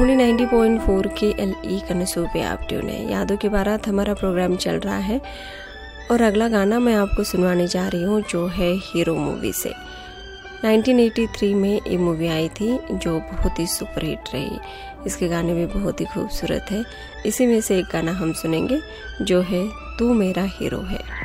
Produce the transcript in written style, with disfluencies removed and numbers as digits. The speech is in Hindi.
लवली 90.4 KLE कनसू पे आप ट्यून है। यादों की बारात हमारा प्रोग्राम चल रहा है और अगला गाना मैं आपको सुनवाने जा रही हूँ जो है हीरो मूवी से। 1983 में ये मूवी आई थी जो बहुत ही सुपरहिट रही। इसके गाने भी बहुत ही खूबसूरत है। इसी में से एक गाना हम सुनेंगे जो है तू मेरा हीरो है।